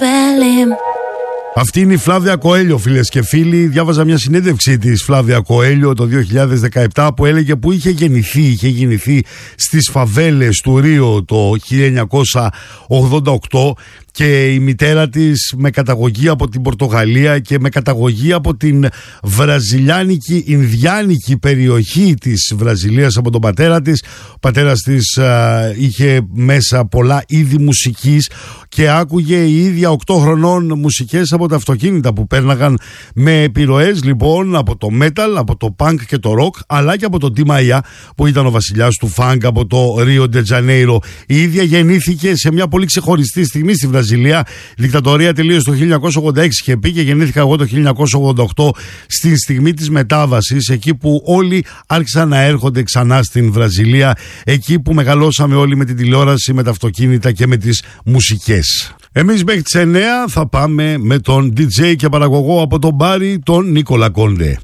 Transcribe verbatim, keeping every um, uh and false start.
Berlin. Αυτή είναι η Φλάβια Κοέλιο, φίλες και φίλοι. Διάβαζα μια συνέντευξη της Φλάβια Κοέλιο το δύο χιλιάδες δεκαεπτά που έλεγε που είχε γεννηθεί, είχε γεννηθεί στις φαβέλες του Ρίο το χίλια εννιακόσια ογδόντα οκτώ και η μητέρα της με καταγωγή από την Πορτογαλία και με καταγωγή από την βραζιλιάνικη, ινδιάνικη περιοχή της Βραζιλίας από τον πατέρα της. Ο πατέρας της α, είχε μέσα πολλά είδη μουσικής και άκουγε η ίδια οκτώ χρονών μουσικές από τα αυτοκίνητα που πέρναγαν με επιρροές λοιπόν από το metal, από το punk και το rock, αλλά και από το Ντι Μαρία που ήταν ο βασιλιάς του funk από το Ρίο ντε Τζανέιρο. Η ίδια γεννήθηκε σε μια πολύ ξεχωριστή στιγμή στη Βραζιλία. Η δικτατορία τελείωσε το χίλια εννιακόσια ογδόντα έξι και πήγε, γεννήθηκα εγώ το χίλια εννιακόσια ογδόντα οκτώ στην στιγμή της μετάβασης, εκεί που όλοι άρχισαν να έρχονται ξανά στην Βραζιλία, εκεί που μεγαλώσαμε όλοι με την τηλεόραση, με τα αυτοκίνητα και με τις μουσικές. Εμείς μέχρι τις εννιά θα πάμε με τον ντι τζέι και παραγωγό από τον Μπάρι, τον Νίκολα Κόντε.